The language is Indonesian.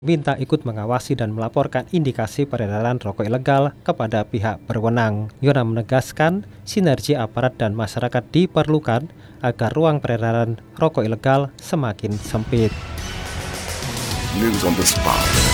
minta ikut mengawasi dan melaporkan indikasi peredaran rokok ilegal kepada pihak berwenang. Yona menegaskan sinergi aparat dan masyarakat diperlukan agar ruang peredaran rokok ilegal semakin sempit. News on the spot.